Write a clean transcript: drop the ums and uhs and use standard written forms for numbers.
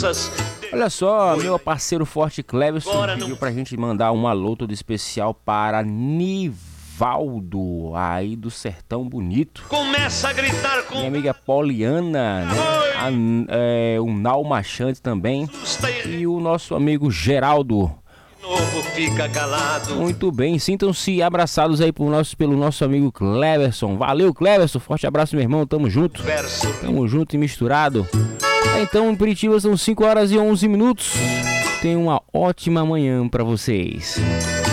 lembranças. Olha só, meu parceiro Forte Cleverson pediu pra gente mandar um alô todo especial para Nivaldo, aí do Sertão Bonito. Começa a gritar com Minha amiga Poliana, né? O Nau Machante também. E o nosso amigo Geraldo. novo fica calado. Muito bem, sintam-se abraçados aí pelo nosso amigo Cleverson. Valeu, Cleverson, forte abraço, meu irmão, tamo junto. Tamo junto e misturado. Então, em Curitiba são 5 horas e 11 minutos. Tenham uma ótima manhã pra vocês.